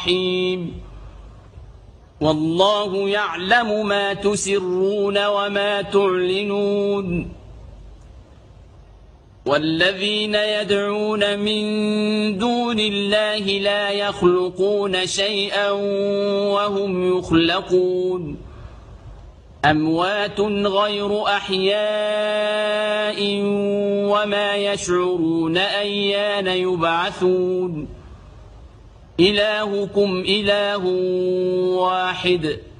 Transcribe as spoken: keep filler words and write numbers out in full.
الرحيم والله يعلم ما تسرون وما تعلنون والذين يدعون من دون الله لا يخلقون شيئا وهم يخلقون أموات غير أحياء وما يشعرون أيان يبعثون إلهكم إله واحد